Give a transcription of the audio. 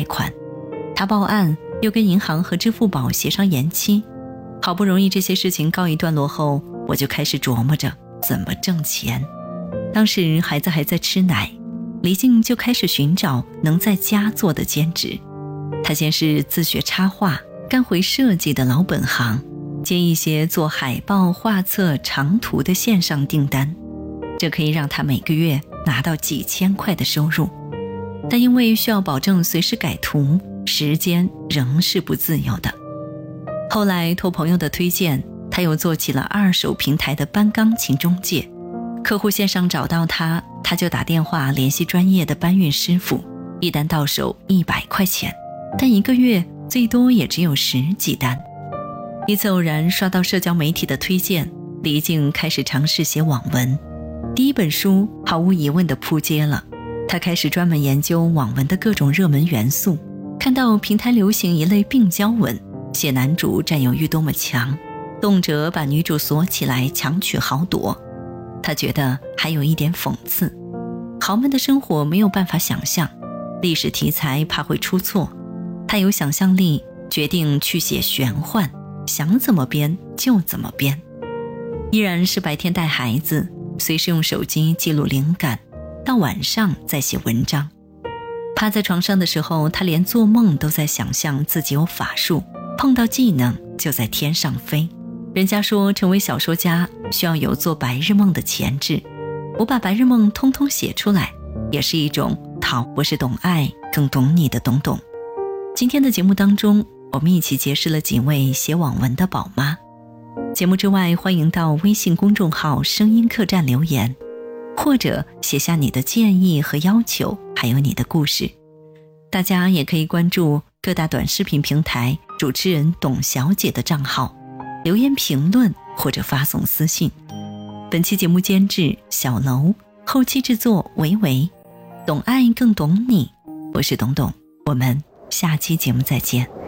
款。他报案，又跟银行和支付宝协商延期。好不容易这些事情告一段落后，我就开始琢磨着怎么挣钱。当时孩子还在吃奶，黎静就开始寻找能在家做的兼职。她先是自学插画，干回设计的老本行，接一些做海报、画册、长图的线上订单，这可以让她每个月拿到几千块的收入。但因为需要保证随时改图，时间仍是不自由的。后来托朋友的推荐，他又做起了二手平台的搬钢琴中介。客户线上找到他，他就打电话联系专业的搬运师傅，一单到手100块钱，但一个月最多也只有10几单。一次偶然刷到社交媒体的推荐，黎静开始尝试写网文。第一本书毫无疑问地扑街了，他开始专门研究网文的各种热门元素，看到平台流行一类病娇文，写男主占有欲多么强，动辄把女主锁起来强取豪夺。他觉得还有一点讽刺，豪门的生活没有办法想象，历史题材怕会出错。他有想象力，决定去写玄幻，想怎么编就怎么编。依然是白天带孩子，随时用手机记录灵感，到晚上再写文章。趴在床上的时候，他连做梦都在想象自己有法术，碰到技能就在天上飞。人家说成为小说家需要有做白日梦的潜质，我把白日梦通通写出来，也是一种讨不是懂爱更懂你的懂懂。今天的节目当中，我们一起结识了几位写网文的宝妈。节目之外，欢迎到微信公众号声音客栈留言，或者写下你的建议和要求，还有你的故事。大家也可以关注各大短视频平台主持人董小姐的账号，留言评论或者发送私信。本期节目监制小楼，后期制作维维，懂爱更懂你，我是董董，我们下期节目再见。